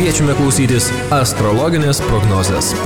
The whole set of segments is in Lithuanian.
Kviečiame klausytis astrologinės prognozės.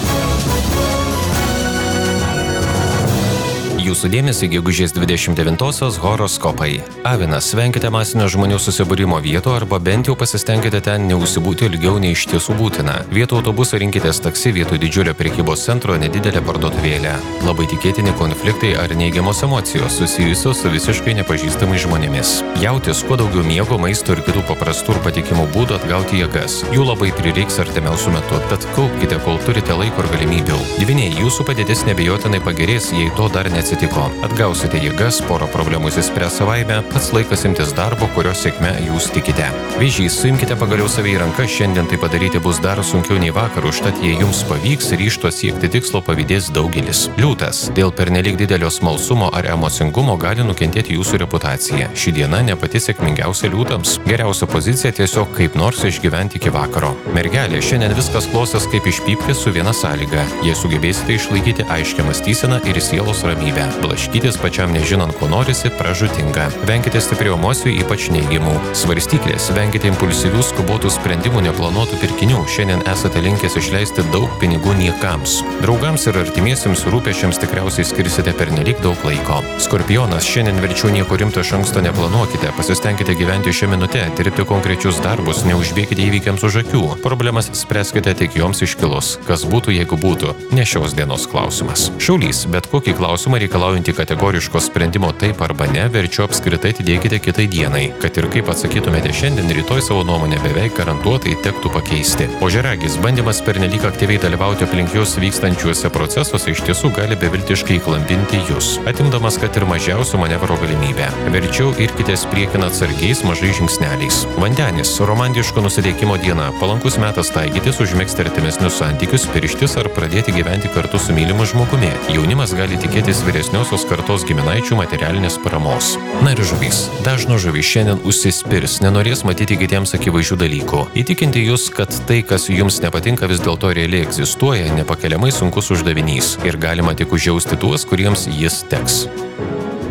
Jūsų dėmesį gegužės 29-osios horoskopai. Avinas, venkite masinio žmonių susibūrimo vietų arba bent jau pasistengkite ten neužsibūti ilgiau nei iš tiesų būtina. Vietoj autobuso rinkitės taksi, vietoj didžiulio prekybos centro nedidelę parduotuvėlę. Labai tikėtini konfliktai ar neigiamos emocijos susijusios su visiškai nepažįstamais žmonėmis. Jautis, kuo daugiau miego, maisto ir kitų paprastų ir patikimų būdų atgauti jėgas. Jų labai prireiks artimiausiu metu, tad kaupkite, kol turite laiko ir galimybių. Diviniai, jūsų padėtis neabejotinai pagerės, jei to dar neatsitiko. Atgausite jėgas, porą problemų išsispręs savaime, pats laikas imtis darbo, kurio sėkme jūs tikite. Vėžys, suimkite pagaliau save į rankas, šiandien tai padaryti bus dar sunkiau nei vakar, užtat jei jums pavyks ryžto siekti tikslo pavydės daugelis. Liūtas, dėl pernelyg didelio smalsumo ar emocingumo gali nukentėti jūsų reputacija. Ši diena ne pati sėkmingiausia liūtams. Geriausia pozicija tiesiog kaip nors išgyventi iki vakaro. Mergelė, šiandien viskas klostės kaip iš pypkės su viena sąlyga. Jei sugebėsite išlaikyti aiškią mąstyseną ir sielos ramybę. Blaškytis pačiam nežinant, ko norisi, pražūtinga. Venkite stiprių emocijų, ypač neigiamų. Svarstyklės, venkite impulsyvių skubotų sprendimų, neplanuotų pirkinių. Šiandien esate linkęs išleisti daug pinigų niekams. Draugams ir artimiesiems rūpesčiams tikriausiai skirsite pernelyg daug laiko. Skorpionas, šiandien verčiau nieko rimto iš anksto neplanuokite. Pasistengkite gyventi šią minutę, dirbti konkrečius darbus, neužbėkite įvykiams už akių. Problemas spręskite tik joms iškilus. Kas būtų, jeigu būtų? Ne šios dienos klausimas. Šaulys, bet kokį klausimą reikalaujantį kategoriško sprendimo taip arba ne, verčiau apskritai atidėkite kitai dienai. Kad ir kaip atsakytumėte šiandien, rytoj savo nuomonę beveik garantuotai tektų pakeisti. Ožiaragis, bandymas pernelyg aktyviai dalyvauti aplink jūs vykstančiuose procesuose iš tiesų gali beviltiškai įklampinti jūs, atimdamas kad ir mažiausių manevro galimybę. Verčiau irkitės priekin atsargiais mažais žingsneliais. Vandenis, romantiško nusiteikimo diena, palankus metas taikytis, užmegzti artimesnius santykius, pirštis ar pradėti gyventi kartu su mylimu žmogumi. Jaunimas gali tikėtis vyresniosios kartos giminaičių materialinės paramos. Na ir žuvys. Dažno žuvys šiandien užsispirs, nenorės matyti kitiems akivaizdžių dalykų. Įtikinti jūs, kad tai, kas jums nepatinka, vis dėlto realiai egzistuoja, nepakeliamai sunkus uždavinys ir galima tik užjausti tuos, kuriems jis teks.